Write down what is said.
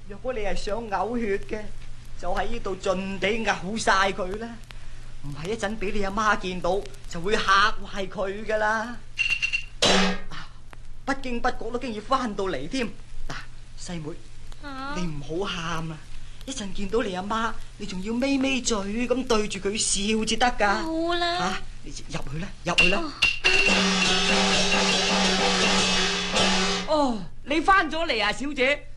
若果你係想嘔血嘅，就喺呢度盡地嘔晒佢啦，唔係一陣俾你阿媽見到就會嚇壞佢噶啦。不經不覺都經已翻到嚟添。嗱，細妹，你唔好喊啊！一陣見到你阿媽，你仲要咪咪嘴咁對住佢笑至得噶。 好啦， 你入去啦，入去啦。 哦，你翻咗嚟啊，小姐。